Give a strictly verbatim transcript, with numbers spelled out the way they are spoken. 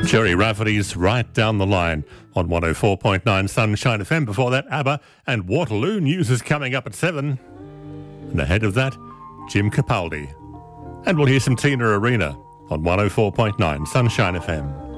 Jerry Rafferty's Right Down the Line on one oh four point nine Sunshine F M. Before that, ABBA and Waterloo. News is coming up at seven. And ahead of that, Jim Capaldi. And we'll hear some Tina Arena on one oh four point nine Sunshine F M.